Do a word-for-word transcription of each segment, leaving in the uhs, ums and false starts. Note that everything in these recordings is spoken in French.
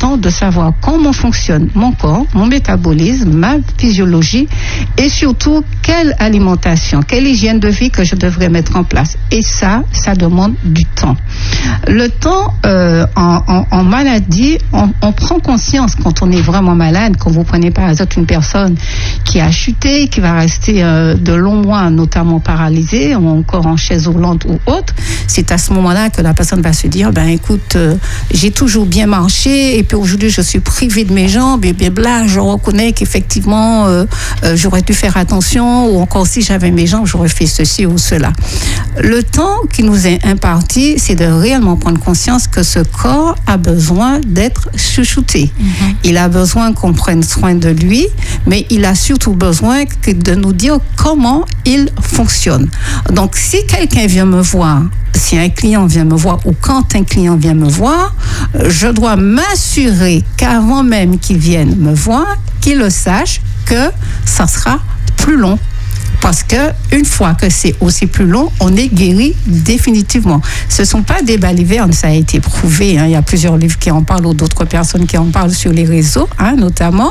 important de savoir comment fonctionne mon corps, mon métabolisme, ma physiologie et surtout quelle alimentation, quelle hygiène de vie que je devrais mettre en place. Et ça, ça demande du temps. Le temps euh, en, en, en maladie, on, on prend conscience quand on est vraiment malade, quand vous prenez par exemple une personne qui a chuté, qui va rester euh, de longs mois, notamment paralysée, ou encore en chaise roulante ou autre, c'est à ce moment-là que la personne va se dire, ben écoute, euh, j'ai toujours bien marché, et puis aujourd'hui je suis privée de mes jambes, et bien là, je reconnais qu'effectivement, euh, euh, j'aurais dû faire attention, ou encore si j'avais mes jambes, j'aurais fait ceci ou cela. Le temps qui nous est imparti, c'est de réellement prendre conscience que ce corps a besoin d'être chouchouté. Mm-hmm. Il a besoin qu'on prenne soin de lui, mais il a surtout besoin de nous dire comment il fonctionne. Donc, si quelqu'un vient me voir, si un client vient me voir ou quand un client vient me voir, je dois m'assurer qu'avant même qu'il vienne me voir, qu'il le sache que ça sera plus long. Parce que une fois que c'est aussi plus long, on est guéri définitivement. Ce ne sont pas des balivernes, ça a été prouvé. Hein. Il y a plusieurs livres qui en parlent ou d'autres personnes qui en parlent sur les réseaux, hein, notamment.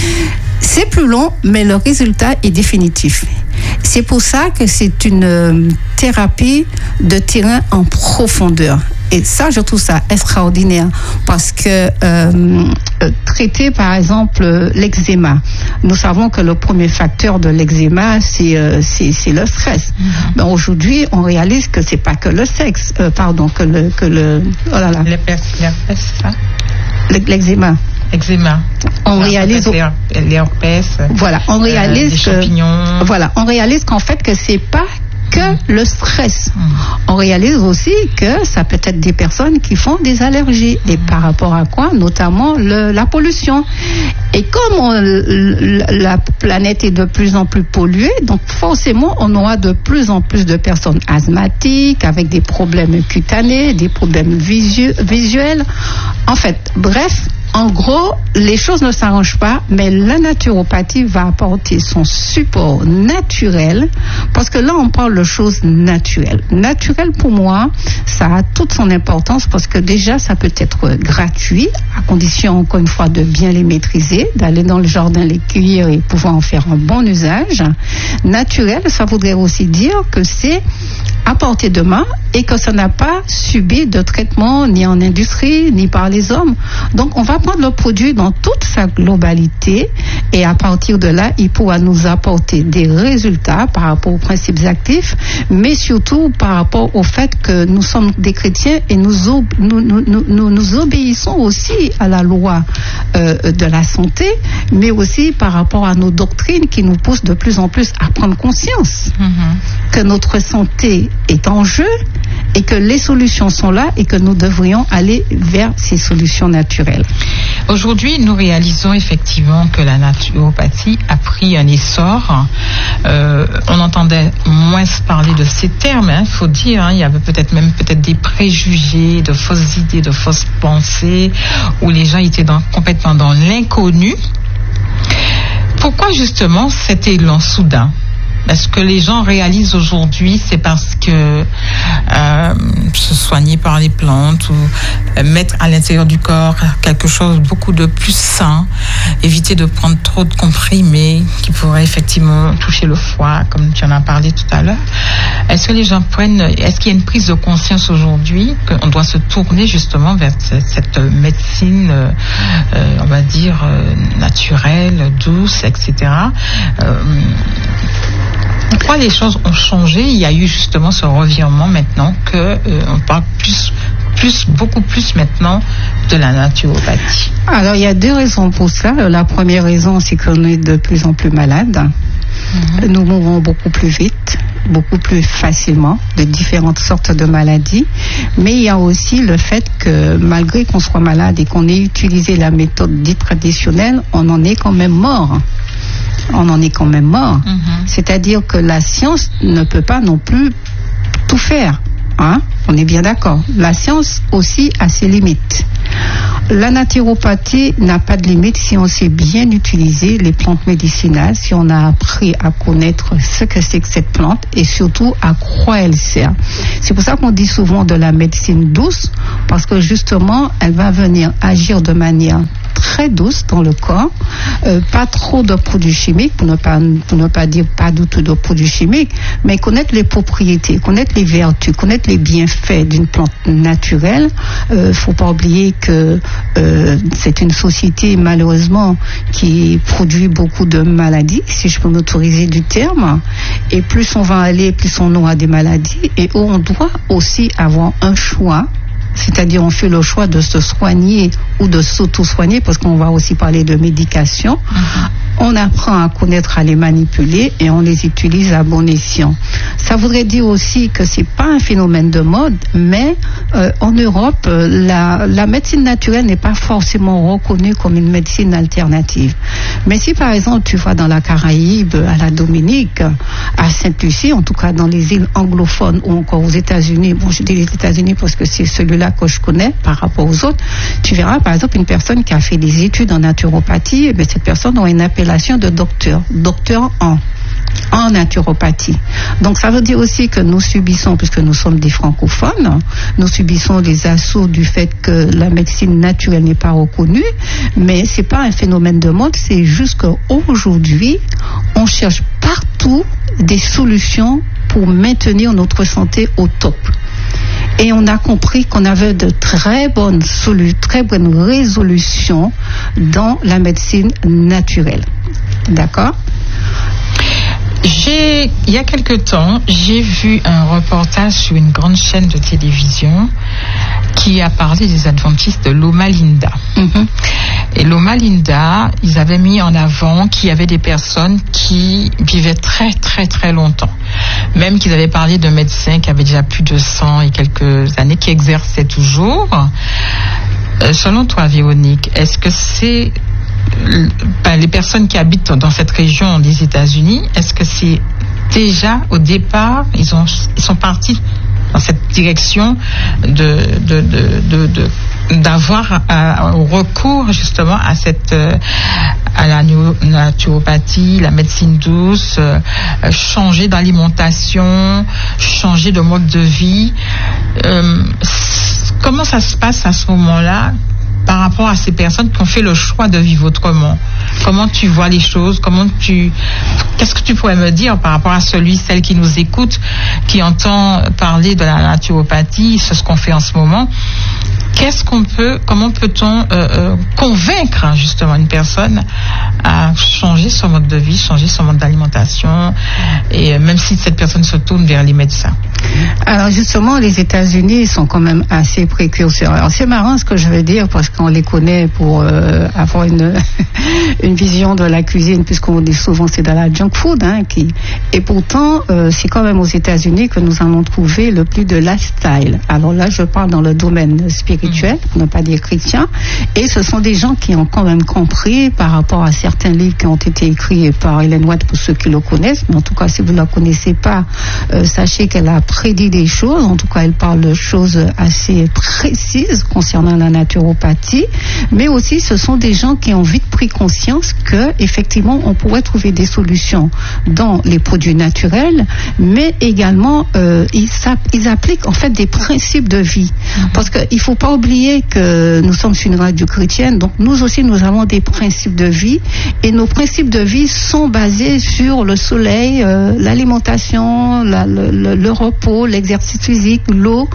C'est plus long, mais le résultat est définitif. C'est pour ça que c'est une euh, thérapie de terrain en profondeur. Et ça, je trouve ça extraordinaire parce que euh, traiter, par exemple, l'eczéma, nous savons que le premier facteur de l'eczéma, c'est, euh, c'est, c'est le stress. Mm-hmm. Ben, aujourd'hui, on réalise que c'est pas que le sexe, euh, pardon, que le, que le, oh là là. L'herpès, l'herpès, ça. L'eczéma. Eczéma. On réalise l'herpès. Voilà, on réalise euh, que, champignons. Voilà, on réalise qu'en fait que c'est pas que le stress. Mmh. On réalise aussi que ça peut être des personnes qui font des allergies. Mmh. Et par rapport à quoi? Notamment le, la pollution. Et comme on, la planète est de plus en plus polluée, donc forcément on aura de plus en plus de personnes asthmatiques, avec des problèmes cutanés, des problèmes visu- visuels. En fait, bref, en gros, les choses ne s'arrangent pas, mais la naturopathie va apporter son support naturel, parce que là, on parle de choses naturelles. Naturel, pour moi, ça a toute son importance, parce que déjà, ça peut être gratuit, à condition, encore une fois, de bien les maîtriser, d'aller dans le jardin les cueillir et pouvoir en faire un bon usage. Naturel, ça voudrait aussi dire que c'est à portée de main et que ça n'a pas subi de traitement ni en industrie, ni par les hommes. Donc, on va prendre le produit dans toute sa globalité et à partir de là, il pourra nous apporter des résultats par rapport aux principes actifs, mais surtout par rapport au fait que nous sommes des chrétiens et nous, ob- nous, nous, nous, nous obéissons aussi à la loi euh, de la santé, mais aussi par rapport à nos doctrines qui nous poussent de plus en plus à prendre conscience mm-hmm. que notre santé est en jeu et que les solutions sont là et que nous devrions aller vers ces solutions naturelles. Aujourd'hui, nous réalisons effectivement que la naturopathie a pris un essor. Euh, on entendait moins parler de ces termes, il hein, faut dire. Hein, il y avait peut-être même peut-être des préjugés, de fausses idées, de fausses pensées, où les gens étaient dans, complètement dans l'inconnu. Pourquoi justement cet élan soudain? Est-ce que les gens réalisent aujourd'hui, c'est parce que euh, se soigner par les plantes ou euh, mettre à l'intérieur du corps quelque chose beaucoup de plus sain, éviter de prendre trop de comprimés qui pourraient effectivement toucher le foie, comme tu en as parlé tout à l'heure. Est-ce que les gens prennent, est-ce qu'il y a une prise de conscience aujourd'hui qu'on doit se tourner justement vers cette, cette médecine, euh, euh, on va dire euh, naturelle, douce, et cetera. Euh, Pourquoi les choses ont changé? Il y a eu justement ce revirement maintenant que euh, on parle plus, plus, beaucoup plus maintenant de la naturopathie. Alors il y a deux raisons pour ça. La première raison, c'est qu'on est de plus en plus malade. Mm-hmm. Nous mourons beaucoup plus vite, beaucoup plus facilement de différentes sortes de maladies. Mais il y a aussi le fait que malgré qu'on soit malade et qu'on ait utilisé la méthode dite traditionnelle, on en est quand même mort. On en est quand même mort. Mm-hmm. C'est-à-dire que la science ne peut pas non plus tout faire. Hein? On est bien d'accord. La science aussi a ses limites. La naturopathie n'a pas de limite si on sait bien utiliser les plantes médicinales, si on a appris à connaître ce que c'est que cette plante et surtout à quoi elle sert. C'est pour ça qu'on dit souvent de la médecine douce, parce que justement, elle va venir agir de manière très douce dans le corps, euh, pas trop de produits chimiques, pour ne pas, pour ne pas dire pas du tout de produits chimiques, mais connaître les propriétés, connaître les vertus, connaître les bienfaits d'une plante naturelle. Il euh, ne faut pas oublier que euh, c'est une société malheureusement qui produit beaucoup de maladies, si je peux m'autoriser du terme, et plus on va aller, plus on aura des maladies, et on doit aussi avoir un choix. C'est-à-dire on fait le choix de se soigner ou de s'auto-soigner, parce qu'on va aussi parler de médication. Mm-hmm. On apprend à connaître, à les manipuler et on les utilise à bon escient. Ça voudrait dire aussi que c'est pas un phénomène de mode, mais euh, en Europe, la, la médecine naturelle n'est pas forcément reconnue comme une médecine alternative. Mais si par exemple tu vas dans la Caraïbe, à la Dominique, à Sainte-Lucie, en tout cas dans les îles anglophones ou encore aux États-Unis, bon je dis les États-Unis parce que c'est celui-là que je connais par rapport aux autres, tu verras par exemple une personne qui a fait des études en naturopathie, et bien cette personne a une appellation de docteur, docteur en en naturopathie. Donc ça veut dire aussi que nous subissons, puisque nous sommes des francophones, nous subissons les assauts du fait que la médecine naturelle n'est pas reconnue, mais c'est pas un phénomène de mode, c'est juste qu'aujourd'hui on cherche partout des solutions pour maintenir notre santé au top. Et on a compris qu'on avait de très bonnes solutions, très bonnes résolutions dans la médecine naturelle. D'accord ? J'ai, il y a quelque temps, j'ai vu un reportage sur une grande chaîne de télévision qui a parlé des adventistes de Loma Linda. Mm-hmm. Et Loma Linda, ils avaient mis en avant qu'il y avait des personnes qui vivaient très très très longtemps. Même qu'ils avaient parlé de médecins qui avaient déjà plus de cent et quelques années, qui exerçaient toujours. Euh, selon toi, Véronique, est-ce que c'est ben, les personnes qui habitent dans cette région des États-Unis, est-ce que c'est déjà au départ, ils, ont, ils sont partis dans cette direction de, de, de, de, de d'avoir un recours justement à cette à la naturopathie, la médecine douce, euh, changer d'alimentation, changer de mode de vie. Euh, comment ça se passe à ce moment-là par rapport à ces personnes qui ont fait le choix de vivre autrement? Comment tu vois les choses? Comment tu, qu'est-ce que tu pourrais me dire par rapport à celui, celle qui nous écoute, qui entend parler de la naturopathie, c'est ce qu'on fait en ce moment? Qu'est-ce qu'on peut, comment peut-on euh, euh, convaincre justement une personne à changer son mode de vie, changer son mode d'alimentation, et euh, même si cette personne se tourne vers les médecins? Alors justement, les États-Unis sont quand même assez précurseurs. Alors c'est marrant ce que je veux dire parce qu'on les connaît pour euh, avoir une une vision de la cuisine, puisqu'on dit souvent c'est de la junk food, hein, qui et pourtant euh, c'est quand même aux États-Unis que nous allons trouver le plus de lifestyle. Alors là, je parle dans le domaine spirituel, pour ne pas dire chrétien, et ce sont des gens qui ont quand même compris par rapport à certains livres qui ont été écrits par Ellen White pour ceux qui le connaissent. Mais en tout cas, si vous ne la connaissez pas, euh, sachez qu'elle a prédit des choses. En tout cas, elle parle de choses assez précises concernant la naturopathie, mais aussi ce sont des gens qui ont vite pris conscience que effectivement on pourrait trouver des solutions dans les produits naturels, mais également euh, ils, ils appliquent en fait des principes de vie, mm-hmm. parce qu'il faut pas oublier que nous sommes sur une radio chrétienne, donc nous aussi nous avons des principes de vie, et nos principes de vie sont basés sur le soleil, euh, l'alimentation, la, le, le, le repos, l'exercice physique, l'eau,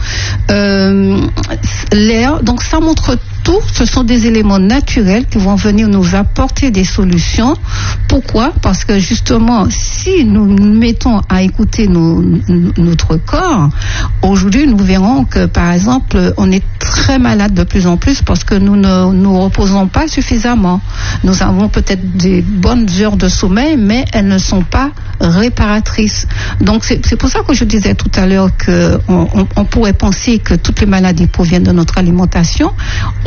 euh, l'air. Donc ça montre tout, ce sont des éléments naturels qui vont venir nous apporter des solutions. Pourquoi? Parce que justement, si nous nous mettons à écouter nos, notre corps, aujourd'hui nous verrons que par exemple, on est très malade de plus en plus parce que nous ne nous reposons pas suffisamment. Nous avons peut-être des bonnes heures de sommeil, mais elles ne sont pas réparatrices. Donc c'est, c'est pour ça que je disais tout à l'heure qu'on on, on pourrait penser que toutes les maladies proviennent de notre alimentation.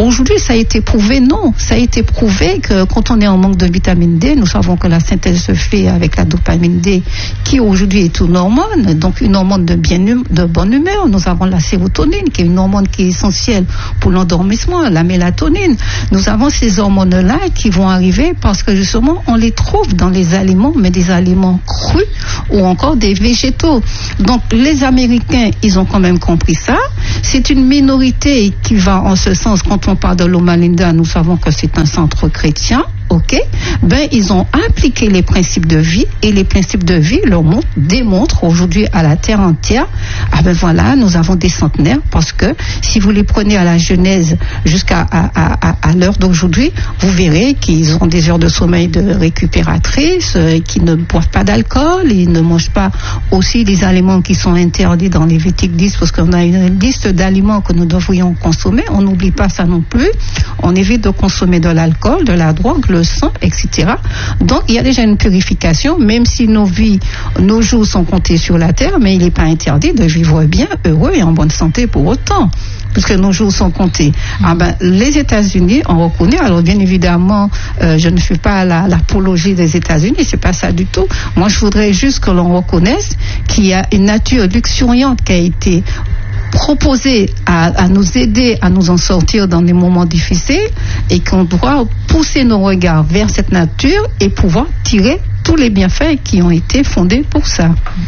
aujourd'hui, ça a été prouvé, non. Ça a été prouvé que quand on est en manque de vitamine D, nous savons que la synthèse se fait avec la dopamine D, qui aujourd'hui est une hormone, donc une hormone de, bien hum, de bonne humeur. Nous avons la sérotonine, qui est une hormone qui est essentielle pour l'endormissement, la mélatonine. Nous avons ces hormones-là qui vont arriver parce que justement, on les trouve dans les aliments, mais des aliments crus ou encore des végétaux. Donc, les Américains, ils ont quand même compris ça. C'est une minorité qui va en ce sens. Quand on parle de Loma Linda, nous savons que c'est un centre chrétien. Ok, ben ils ont appliqué les principes de vie et les principes de vie leur montrent, démontrent aujourd'hui à la terre entière. Ah ben voilà, nous avons des centenaires parce que si vous les prenez à la Genèse jusqu'à à, à, à, à l'heure d'aujourd'hui, vous verrez qu'ils ont des heures de sommeil de récupératrices, euh, qu'ils ne boivent pas d'alcool, ils ne mangent pas aussi les aliments qui sont interdits dans les Lévitique dix parce qu'on a une liste d'aliments que nous devrions consommer. On n'oublie pas ça non plus. On évite de consommer de l'alcool, de la drogue, le sang, et cetera. Donc, il y a déjà une purification, même si nos vies, nos jours sont comptés sur la terre, mais il n'est pas interdit de vivre bien, heureux et en bonne santé pour autant, puisque nos jours sont comptés. Ah ben, les États-Unis, on reconnaît, alors bien évidemment, euh, je ne fais pas la, l'apologie des États-Unis, c'est pas ça du tout. Moi, je voudrais juste que l'on reconnaisse qu'il y a une nature luxuriante qui a été proposer à, à nous aider à nous en sortir dans des moments difficiles et qu'on doit pousser nos regards vers cette nature et pouvoir tirer tous les bienfaits qui ont été fondés pour ça.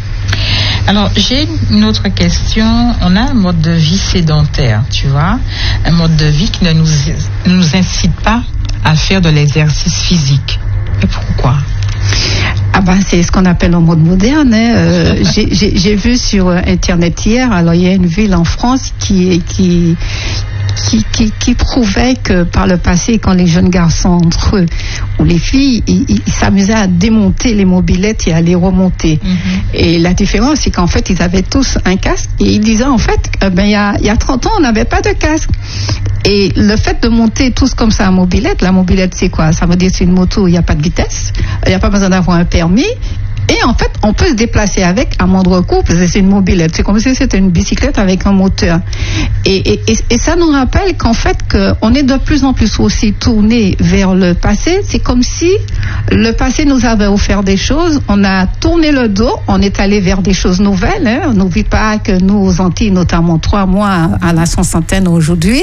Alors, j'ai une autre question. On a un mode de vie sédentaire, tu vois, un mode de vie qui ne nous, ne nous incite pas à faire de l'exercice physique. Et pourquoi ? Ah ben, c'est ce qu'on appelle en mode moderne. Hein. Euh, j'ai, j'ai, j'ai vu sur Internet hier, alors il y a une ville en France qui, qui, qui, qui, qui prouvait que par le passé, quand les jeunes garçons entre eux ou les filles, ils, ils s'amusaient à démonter les mobylettes et à les remonter. Mm-hmm. Et la différence, c'est qu'en fait, ils avaient tous un casque et ils disaient en fait, euh, ben, il y a, il y a trente ans, on n'avait pas de casque. Et le fait de monter tous comme ça à mobylette, la mobylette c'est quoi ? Ça veut dire que c'est une moto où il n'y a pas de vitesse, il n'y a pas besoin d'avoir un permis. Et en fait, on peut se déplacer avec à moindre coût, parce que c'est une mobylette. C'est comme si c'était une bicyclette avec un moteur. Et, et, et, et ça nous rappelle qu'en fait, qu'on est de plus en plus aussi tourné vers le passé. C'est comme si le passé nous avait offert des choses. On a tourné le dos, on est allé vers des choses nouvelles. Hein. On n'oublie pas que nous, aux Antilles, notamment trois mois à la soixantaine aujourd'hui,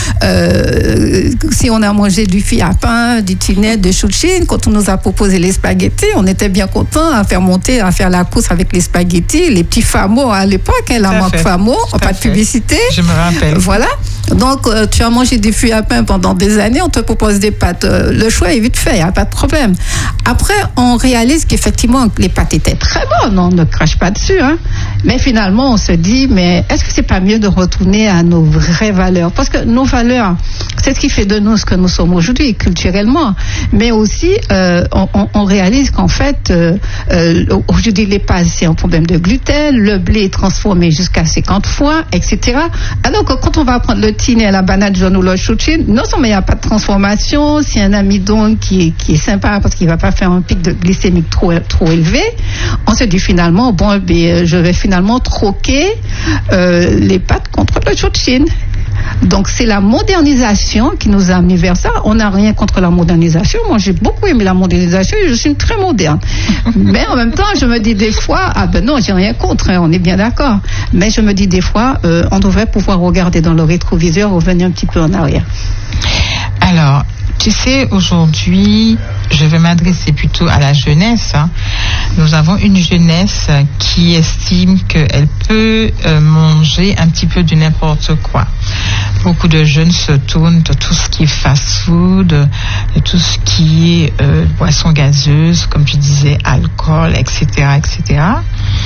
euh, si on a mangé du filet à pain, du tinet, de chouchine, quand on nous a proposé les spaghettis, on était bien contents à faire monter, à faire la course avec les spaghettis, les petits famos à l'époque, hein, la marque Famo, pas de publicité. Je me rappelle. Voilà. Donc, euh, tu as mangé des fûts à pain pendant des années, on te propose des pâtes. Euh, le choix est vite fait, il n'y a pas de problème. Après, on réalise qu'effectivement, les pâtes étaient très bonnes, on ne crache pas dessus. Hein. Mais finalement, on se dit, mais est-ce que c'est pas mieux de retourner à nos vraies valeurs ? Parce que nos valeurs, c'est ce qui fait de nous ce que nous sommes aujourd'hui, culturellement. Mais aussi, euh, on, on réalise qu'en fait, euh, euh, aujourd'hui, les pâtes, c'est un problème de gluten, le blé est transformé jusqu'à cinquante fois, et cetera. Alors que quand on va prendre le tinet, la banane jaune ou le chouchine, non seulement il n'y a pas de transformation, c'est un amidon qui est, qui est sympa parce qu'il ne va pas faire un pic de glycémique trop, trop élevé. On se dit finalement, bon, ben, je vais finalement troquer euh, les pâtes contre le chouchine. Donc c'est la modernisation qui nous a amené vers ça. On n'a rien contre la modernisation. Moi j'ai beaucoup aimé la modernisation et je suis très moderne. Mais en même temps je me dis des fois, ah ben non j'ai rien contre, hein, on est bien d'accord. Mais je me dis des fois, euh, on devrait pouvoir regarder dans le rétroviseur, revenir un petit peu en arrière. Alors, tu sais, aujourd'hui, je vais m'adresser plutôt à la jeunesse. Hein. Nous avons une jeunesse qui estime qu'elle peut euh, manger un petit peu de n'importe quoi. Beaucoup de jeunes se tournent de tout ce qui est fast-food, de tout ce qui est euh, boissons gazeuses, comme tu disais, alcool, et cetera, et cetera.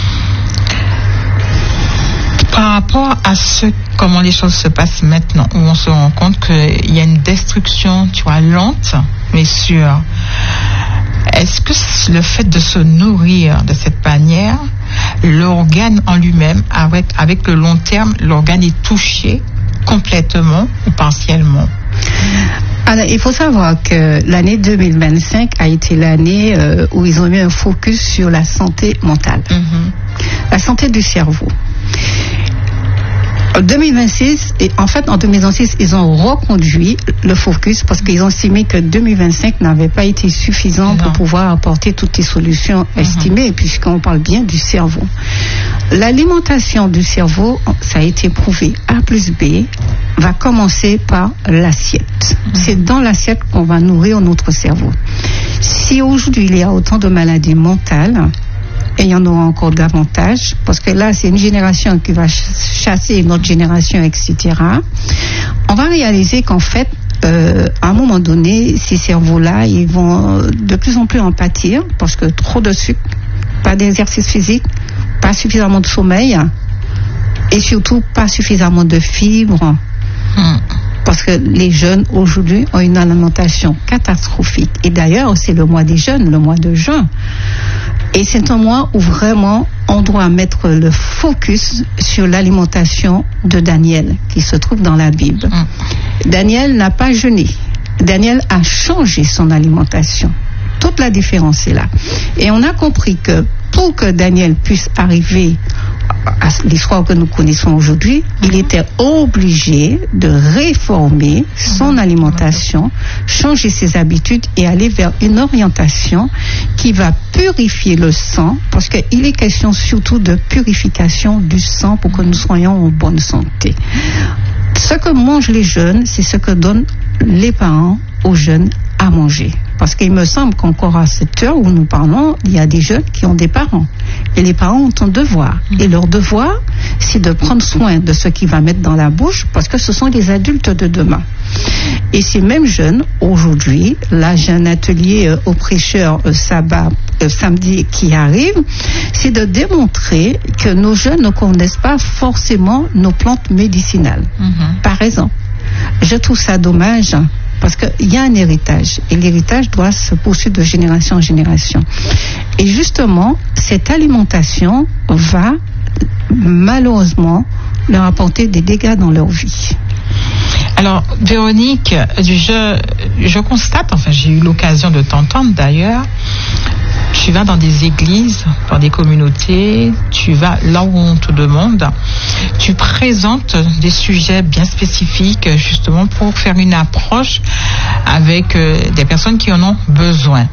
Par rapport à ce, comment les choses se passent maintenant, où on se rend compte qu'il y a une destruction, tu vois, lente, mais sûre. Est-ce que le fait de se nourrir de cette manière, l'organe en lui-même, avec, avec le long terme, l'organe est touché complètement ou partiellement? Alors, il faut savoir que l'année deux mille vingt-cinq a été l'année euh, où ils ont mis un focus sur la santé mentale, mm-hmm. la santé du cerveau. En deux mille vingt-six, et en fait, en deux mille vingt-six, ils ont reconduit le focus parce qu'ils ont estimé que deux mille vingt-cinq n'avait pas été suffisant non. pour pouvoir apporter toutes les solutions mm-hmm. estimées, puisqu'on parle bien du cerveau. L'alimentation du cerveau, ça a été prouvé. A plus B va commencer par l'assiette. Mm-hmm. C'est dans l'assiette qu'on va nourrir notre cerveau. Si aujourd'hui il y a autant de maladies mentales, et il y en aura encore davantage, parce que là, c'est une génération qui va chasser une autre génération, et cetera. On va réaliser qu'en fait, euh, à un moment donné, ces cerveaux-là, ils vont de plus en plus en pâtir, parce que trop de sucre, pas d'exercice physique, pas suffisamment de sommeil, et surtout pas suffisamment de fibres. Hum. Parce que les jeunes, aujourd'hui, ont une alimentation catastrophique. Et d'ailleurs, c'est le mois des jeunes, le mois de juin. Et c'est un mois où vraiment, on doit mettre le focus sur l'alimentation de Daniel, qui se trouve dans la Bible. Mmh. Daniel n'a pas jeûné. Daniel a changé son alimentation. Toute la différence est là. Et on a compris que pour que Daniel puisse arriver à l'histoire que nous connaissons aujourd'hui, mm-hmm. il était obligé de réformer son mm-hmm. alimentation, changer ses habitudes et aller vers une orientation qui va purifier le sang, parce qu'il est question surtout de purification du sang pour que nous soyons en bonne santé. Ce que mangent les jeunes, c'est ce que donnent les parents aux jeunes à manger. Parce qu'il me semble qu'encore à cette heure où nous parlons, il y a des jeunes qui ont des parents. Et les parents ont un devoir. Et leur devoir, c'est de prendre soin de ce qu'ils vont mettre dans la bouche, parce que ce sont les adultes de demain. Et ces mêmes jeunes, aujourd'hui, là j'ai un atelier euh, au prêcheur euh, sabbat, euh, samedi qui arrive, c'est de démontrer que nos jeunes ne connaissent pas forcément nos plantes médicinales. Mm-hmm. Par exemple, je trouve ça dommage, parce qu'il y a un héritage, et l'héritage doit se poursuivre de génération en génération. Et justement, cette alimentation va malheureusement leur apporter des dégâts dans leur vie. Alors, Véronique, je, je constate, enfin j'ai eu l'occasion de t'entendre d'ailleurs, tu vas dans des églises, dans des communautés, tu vas là où on te demande, tu présentes des sujets bien spécifiques justement pour faire une approche avec euh, des personnes qui en ont besoin.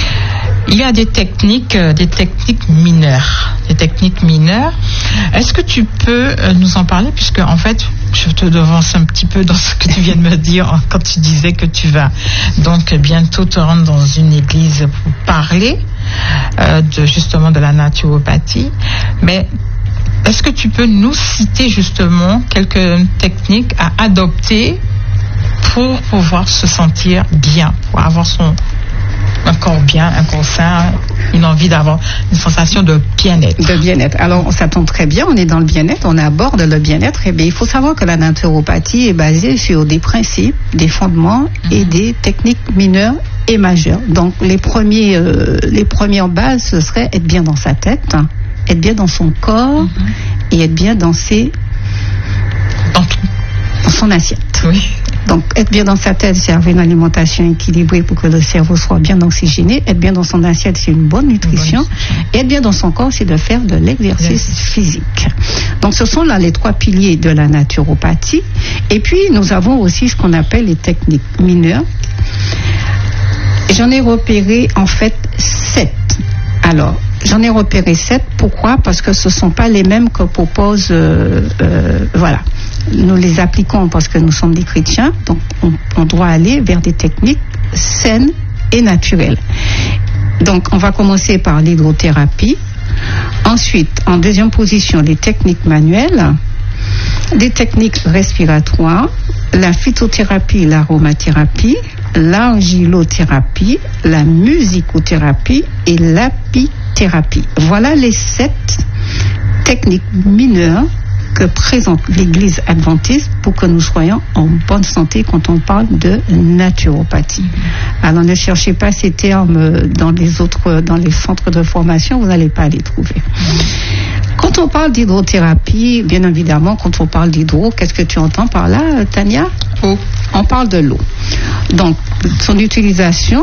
Il y a des techniques, des techniques mineures, des techniques mineures. Est-ce que tu peux nous en parler, puisque en fait, je te devance un petit peu dans ce que tu viens de me dire quand tu disais que tu vas donc bientôt te rendre dans une église pour parler euh, de justement de la naturopathie. Mais est-ce que tu peux nous citer justement quelques techniques à adopter pour pouvoir se sentir bien, pour avoir son un corps bien, un corps sain, une envie d'avoir une sensation de bien-être. De bien-être. Alors, ça tombe très bien, on est dans le bien-être, on aborde le bien-être. Et bien, il faut savoir que la naturopathie est basée sur des principes, des fondements mm-hmm. et des techniques mineures et majeures. Donc, les premiers, euh, les premières bases, ce serait être bien dans sa tête, hein, être bien dans son corps mm-hmm. et être bien dans ses... Dans tout. Dans son assiette. Oui. Donc, être bien dans sa tête, c'est avoir une alimentation équilibrée pour que le cerveau soit bien oxygéné. Être bien dans son assiette, c'est une bonne nutrition. Une bonne nutrition. Et être bien dans son corps, c'est de faire de l'exercice yes. physique. Donc, ce sont là les trois piliers de la naturopathie. Et puis, nous avons aussi ce qu'on appelle les techniques mineures. J'en ai repéré, en fait, sept. Alors, j'en ai repéré sept. Pourquoi ? Parce que ce ne sont pas les mêmes que propose... Euh, euh, voilà. Nous les appliquons parce que nous sommes des chrétiens, donc on, on doit aller vers des techniques saines et naturelles. Donc on va commencer par l'hydrothérapie. Ensuite, en deuxième position, les techniques manuelles, les techniques respiratoires, la phytothérapie, l'aromathérapie, l'argilothérapie, la musicothérapie et l'apithérapie. Voilà les sept techniques mineures que présente l'Église adventiste pour que nous soyons en bonne santé quand on parle de naturopathie. Alors ne cherchez pas ces termes dans les autres, dans les centres de formation, vous n'allez pas les trouver. Quand on parle d'hydrothérapie, bien évidemment, quand on parle d'hydro, qu'est-ce que tu entends par là, Tania ? Eau. On parle de l'eau. Donc, son utilisation,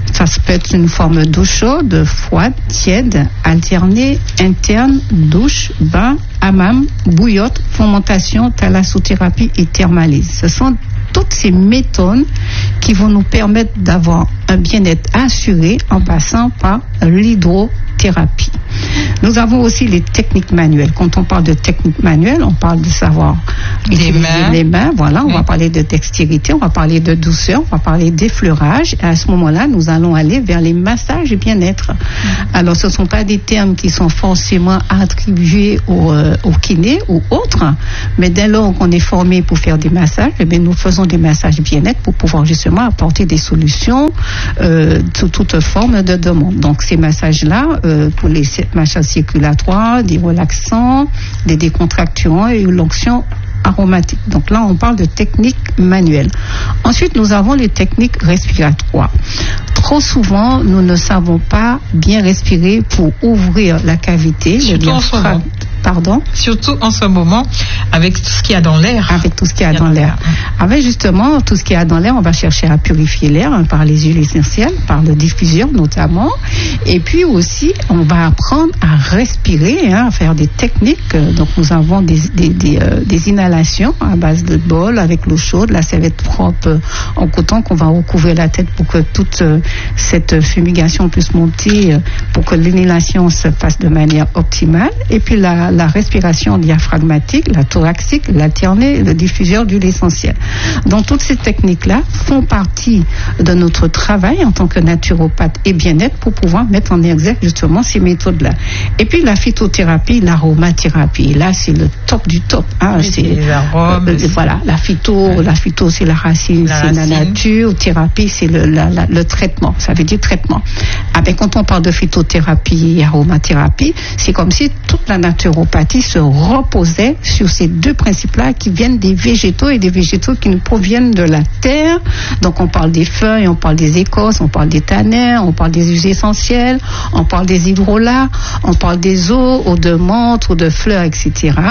Ça peut être une forme d'eau chaude, froide, tiède, alternée, interne, douche, bain, hammam, bouillotte, fomentation, thalassothérapie et thermalyse. Ce sont toutes ces méthodes qui vont nous permettre d'avoir un bien-être assuré en passant par l'hydrothérapie. Nous avons aussi les techniques manuelles. Quand on parle de techniques manuelles, on parle de savoir les utiliser mains. les mains. Voilà, on oui. va parler de dextérité, on va parler de douceur, on va parler d'effleurage. Et à ce moment-là, nous allons aller vers les massages et bien-être. Mm-hmm. Alors, ce ne sont pas des termes qui sont forcément attribués au, euh, au kiné ou autres, mais dès lors qu'on est formé pour faire des massages, eh bien, nous faisons des massages bien-être pour pouvoir justement apporter des solutions euh, sous toute forme de demande. Donc, ces massages-là, euh, pour les massages circulatoires, des relaxants, des décontracturants et une l'onction aromatique. Donc là, on parle de techniques manuelles. Ensuite, nous avons les techniques respiratoires. Trop souvent, nous ne savons pas bien respirer pour ouvrir la cavité. Surtout en ce moment. Pardon? Surtout en ce moment, avec tout ce qu'il y a dans l'air. Avec tout ce qu'il y a dans l'air. Avec justement tout ce qu'il y a dans l'air, on va chercher à purifier l'air hein, par les huiles essentielles, par le diffuseur notamment. Et puis aussi, on va apprendre à respirer, hein, à faire des techniques. Donc nous avons des, des, des, euh, des inhalations à base de bol avec l'eau chaude, la serviette propre euh, en coton qu'on va recouvrir la tête pour que toute euh, cette fumigation puisse monter, euh, pour que l'inhalation se fasse de manière optimale. Et puis la la respiration diaphragmatique, la thoracique, l'alternée, le diffuseur d'huile essentielle. Donc toutes ces techniques-là font partie de notre travail en tant que naturopathe et bien-être pour pouvoir mettre en exergue justement ces méthodes-là. Et puis la phytothérapie, l'aromathérapie, là c'est le top du top. Hein, oui, c'est les arômes. Euh, voilà, la phyto, ouais. la phyto c'est la racine, la c'est racine. La nature. Thérapie c'est le, la, la, le traitement. Ça veut dire traitement. Ah ben, quand on parle de phytothérapie et aromathérapie, c'est comme si toute la nature se reposait sur ces deux principes-là qui viennent des végétaux et des végétaux qui nous proviennent de la terre. Donc on parle des feuilles, on parle des écorces, on parle des tanins, on parle des huiles essentielles, on parle des hydrolats, on parle des eaux, eaux de menthe, eaux de fleurs, et cetera.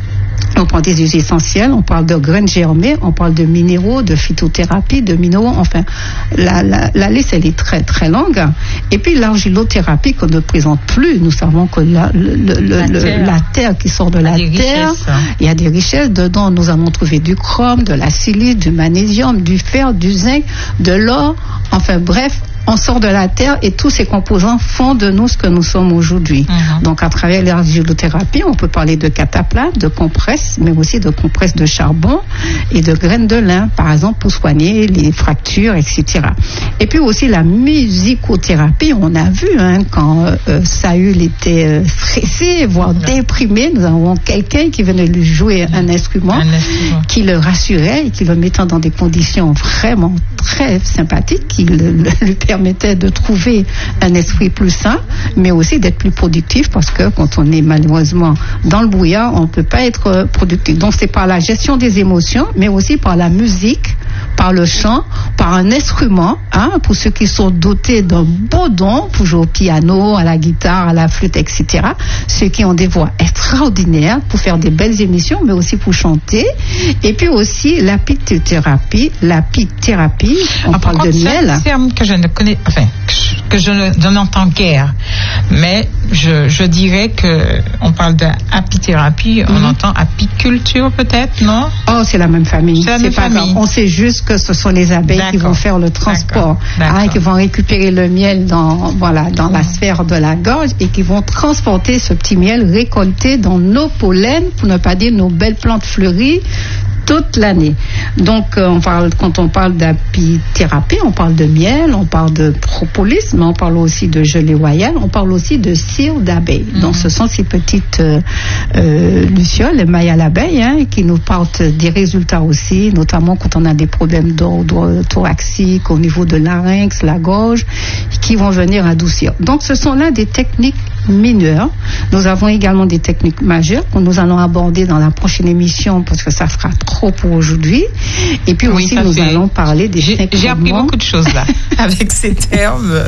On parle des huiles essentielles, on parle de graines germées, on parle de minéraux, de phytothérapie, de minéraux, enfin, la, la, la liste, elle est très, très longue. Et puis, l'argilothérapie qu'on ne présente plus, nous savons que la, le, le, la, le, terre. la terre qui sort de la terre, il y a des richesses. Dedans, nous allons trouver du chrome, de la silice, du magnésium, du fer, du zinc, de l'or, enfin, bref, on sort de la terre et tous ces composants font de nous ce que nous sommes aujourd'hui. Mm-hmm. Donc, à travers l'argilothérapie, on peut parler de cataplasme, de compresses, mais aussi de compresses de charbon et de graines de lin, par exemple, pour soigner les fractures, et cetera. Et puis aussi la musicothérapie, on a vu, hein, quand euh, Saül était euh, stressé, voire mm-hmm. déprimé, nous avons quelqu'un qui venait lui jouer mm-hmm. un, instrument un instrument qui le rassurait et qui le mettait dans des conditions vraiment très sympathiques, qui le, le, lui permettait de trouver un esprit plus sain, mais aussi d'être plus productif, parce que quand on est malheureusement dans le brouillard, on ne peut pas être productif. Donc c'est par la gestion des émotions, mais aussi par la musique, par le chant, par un instrument, hein, pour ceux qui sont dotés d'un beau don, pour jouer au piano, à la guitare, à la flûte, et cetera. Ceux qui ont des voix extraordinaires pour faire des belles émissions, mais aussi pour chanter. Et puis aussi l'apithérapie, l'apithérapie, on ah, parle de miel. C'est un terme que je ne connais, enfin, que je ne n'entends guère, mais je, je dirais que on parle d'apithérapie, mm-hmm. on entend apiculture peut-être, non? Oh, c'est la même famille. C'est la c'est même pas famille. On sait juste que ce sont les abeilles D'accord. qui vont faire le transport, hein, qui vont récupérer le miel dans, voilà, dans mmh. la sphère de la gorge et qui vont transporter ce petit miel récolté dans nos pollens, pour ne pas dire nos belles plantes fleuries, toute l'année. Donc, euh, on parle, quand on parle d'apithérapie, on parle de miel, on parle de propolis, mais on parle aussi de gelée royale, on parle aussi de cire d'abeille. Mm-hmm. Donc, ce sont ces petites euh, euh, lucioles, les mailles à l'abeille, hein, qui nous portent des résultats aussi, notamment quand on a des problèmes d'ordre thoracique, au niveau de larynx, la gorge, qui vont venir adoucir. Donc, ce sont là des techniques mineures. Nous avons également des techniques majeures que nous allons aborder dans la prochaine émission, parce que ça fera trop pour aujourd'hui. Et puis oui, aussi, nous fait... allons parler des J'ai, j'ai appris beaucoup de choses là, avec ces termes.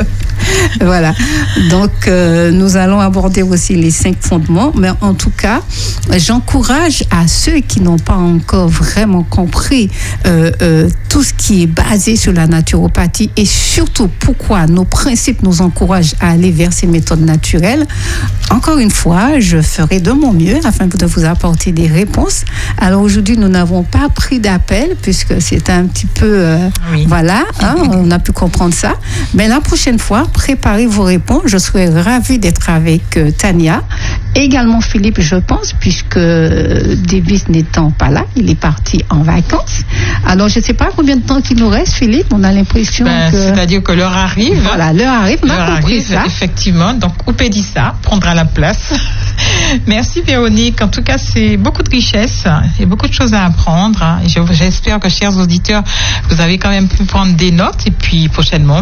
Voilà. Donc, euh, nous allons aborder aussi les cinq fondements. Mais en tout cas, j'encourage à ceux qui n'ont pas encore vraiment compris euh, euh, tout ce qui est basé sur la naturopathie et surtout pourquoi nos principes nous encouragent à aller vers ces méthodes naturelles. Encore une fois, je ferai de mon mieux afin de vous apporter des réponses. Alors aujourd'hui, nous n'avons pas pris d'appel puisque c'est un petit peu... Euh, oui. Voilà, hein, on a pu comprendre ça. Mais la prochaine fois, préparez vos réponses. Je serai ravie d'être avec euh, Tania. Également Philippe, je pense, puisque Davis n'étant pas là, il est parti en vacances. Alors, je ne sais pas combien de temps qu'il nous reste, Philippe. On a l'impression ben, que... C'est-à-dire que l'heure arrive. Voilà, l'heure arrive. On a compris arrive, ça. Effectivement. Donc, Oupédissa prendra la place. Merci, Véronique. En tout cas, c'est beaucoup de richesse et beaucoup de choses à apprendre. Et j'espère que, chers auditeurs, vous avez quand même pu prendre des notes. Et puis, prochainement,